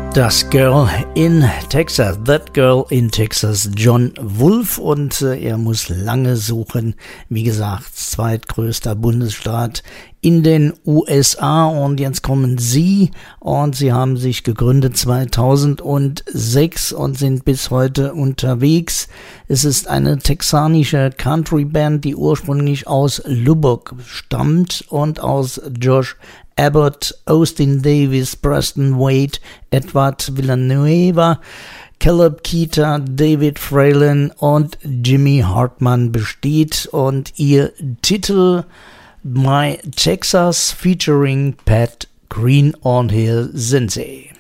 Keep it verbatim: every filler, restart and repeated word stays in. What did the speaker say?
Das Girl in Texas, That Girl in Texas, John Wolf, und äh, er muss lange suchen. Wie gesagt, zweitgrößter Bundesstaat in den U S A, und jetzt kommen sie, und sie haben sich gegründet zweitausendsechs und sind bis heute unterwegs. Es ist eine texanische Country-Band, die ursprünglich aus Lubbock stammt und aus Josh Abbott, Austin Davis, Preston Wade, Edward Villanueva, Caleb Keita, David Fralin und Jimmy Hartman besteht, und ihr Titel My Texas featuring Pat Green, und hier sind sie.